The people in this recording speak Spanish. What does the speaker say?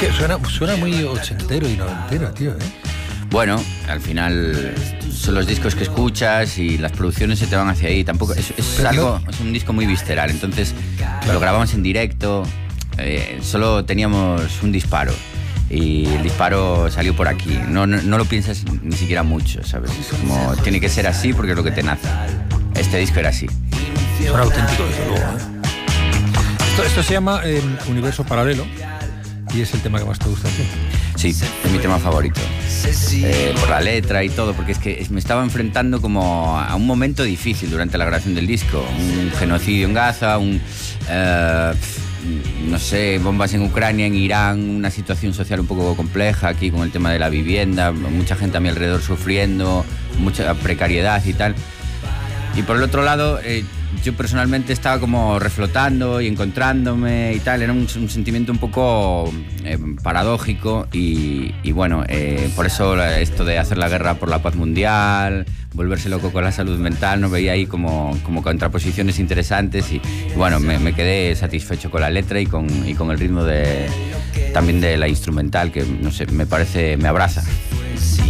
que suena muy ochentero y noventero, tío, ¿eh? Bueno, al final son los discos que escuchas y las producciones se te van hacia ahí. Tampoco es un disco muy visceral. Entonces lo grabamos en directo. Solo teníamos un disparo y el disparo salió por aquí. No lo piensas ni siquiera mucho, ¿sabes? Es como tiene que ser así porque es lo que te nace. Este disco era así. Suena auténtico, desde luego, ¿eh? Esto se llama Universo Paralelo y es el tema que más te gusta a ti. Sí, es mi tema favorito. Por la letra y todo, porque es que me estaba enfrentando como a un momento difícil durante la grabación del disco. Un genocidio en Gaza, no sé, bombas en Ucrania, en Irán, una situación social un poco compleja aquí con el tema de la vivienda, mucha gente a mi alrededor sufriendo, mucha precariedad y tal. Y por el otro lado, yo personalmente estaba como reflotando y encontrándome y tal. Era un sentimiento un poco paradójico y bueno, por eso esto de hacer la guerra por la paz mundial, volverse loco con la salud mental, no veía ahí como contraposiciones interesantes y bueno, me quedé satisfecho con la letra y con el ritmo también de la instrumental, que no sé, me abraza.